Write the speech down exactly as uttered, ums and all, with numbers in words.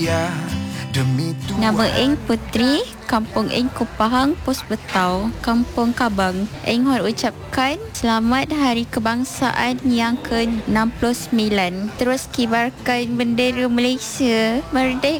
setia demi Tuhan. Nama Eng Putri, Kampung Eng Kupahang, Pos Betau, Kampung Kabang. Eng mohon ucapkan selamat Hari Kebangsaan yang ke enam puluh sembilan. Terus kibarkan bendera Malaysia merdeka.